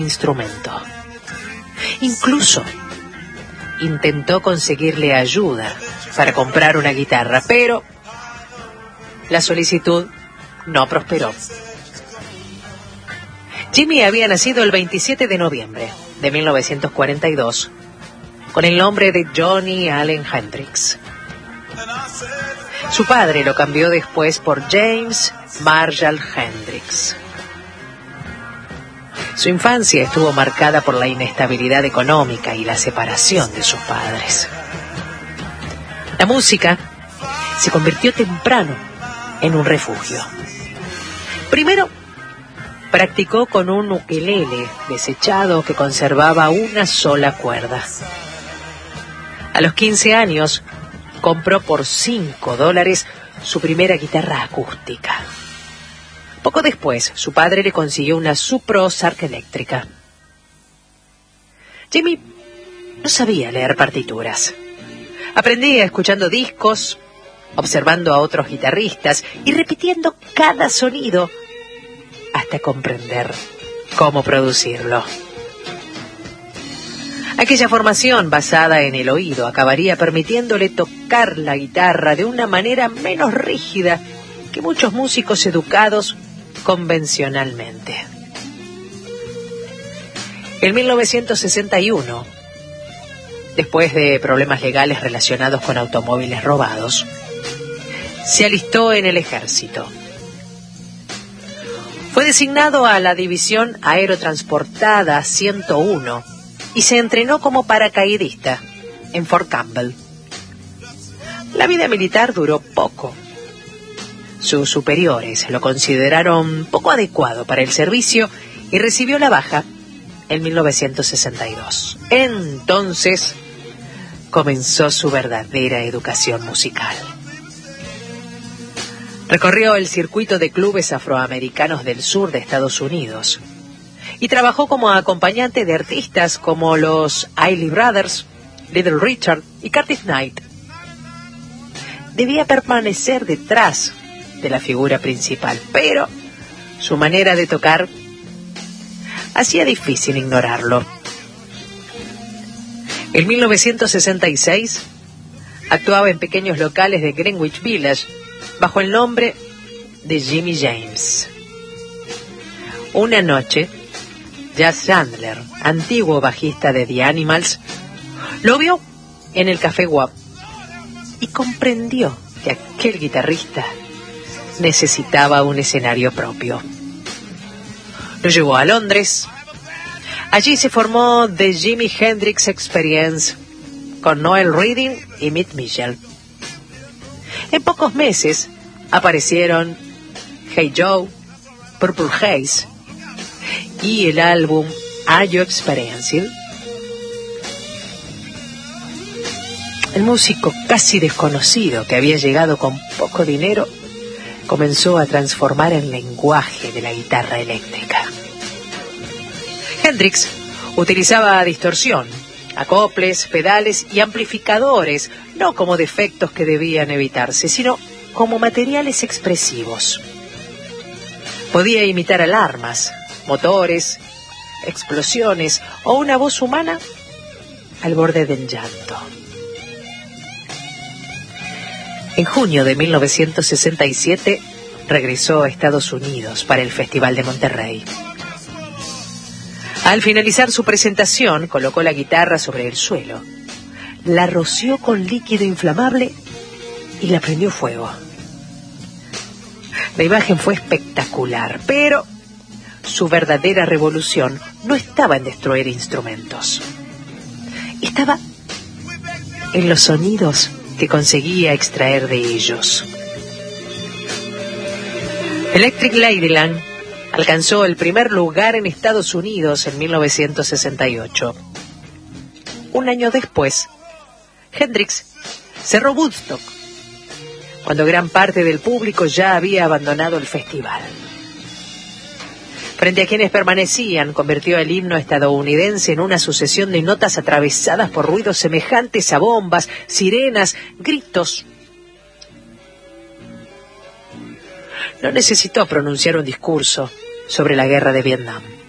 instrumento. Incluso intentó conseguirle ayuda para comprar una guitarra, pero la solicitud no prosperó. Jimi había nacido el 27 de noviembre de 1942 con el nombre de Johnny Allen Hendrix. Su padre lo cambió después por James Marshall Hendrix. Su infancia estuvo marcada por la inestabilidad económica y la separación de sus padres. La música se convirtió temprano en un refugio. Primero, practicó con un ukelele desechado que conservaba una sola cuerda. A los 15 años, compró por $5 su primera guitarra acústica. Poco después, su padre le consiguió una Supro Sark eléctrica. Jimi no sabía leer partituras. Aprendía escuchando discos, observando a otros guitarristas y repitiendo cada sonido hasta comprender cómo producirlo. Aquella formación basada en el oído acabaría permitiéndole tocar la guitarra de una manera menos rígida que muchos músicos educados convencionalmente. En 1961, después de problemas legales relacionados con automóviles robados, se alistó en el ejército. Fue designado a la División Aerotransportada 101 y se entrenó como paracaidista en Fort Campbell. La vida militar duró poco. Sus superiores lo consideraron poco adecuado para el servicio y recibió la baja en 1962. Entonces comenzó su verdadera educación musical. Recorrió el circuito de clubes afroamericanos del sur de Estados Unidos y trabajó como acompañante de artistas como los Isley Brothers, Little Richard y Curtis Knight. Debía permanecer detrás de la figura principal, pero su manera de tocar hacía difícil ignorarlo. En 1966 actuaba en pequeños locales de Greenwich Village bajo el nombre de Jimi James. Una noche, Jazz Chandler, antiguo bajista de The Animals, lo vio en el Café Wap y comprendió que aquel guitarrista necesitaba un escenario propio. Lo llevó a Londres. Allí se formó The Jimi Hendrix Experience con Noel Redding y Mitch Mitchell. En pocos meses aparecieron Hey Joe, Purple Haze y el álbum Are You Experiencing? El músico casi desconocido que había llegado con poco dinero comenzó a transformar el lenguaje de la guitarra eléctrica. Hendrix utilizaba distorsión, acoples, pedales y amplificadores, no como defectos que debían evitarse, sino como materiales expresivos. Podía imitar alarmas, motores, explosiones o una voz humana al borde del llanto. En junio de 1967 regresó a Estados Unidos para el Festival de Monterrey. Al finalizar su presentación, colocó la guitarra sobre el suelo, la roció con líquido inflamable y la prendió fuego. La imagen fue espectacular, pero su verdadera revolución no estaba en destruir instrumentos. Estaba en los sonidos que conseguía extraer de ellos. Electric Ladyland alcanzó el primer lugar en Estados Unidos en 1968. Un año después, Hendrix cerró Woodstock, cuando gran parte del público ya había abandonado el festival. Frente a quienes permanecían, convirtió el himno estadounidense en una sucesión de notas atravesadas por ruidos semejantes a bombas, sirenas, gritos. No necesitó pronunciar un discurso sobre la guerra de Vietnam.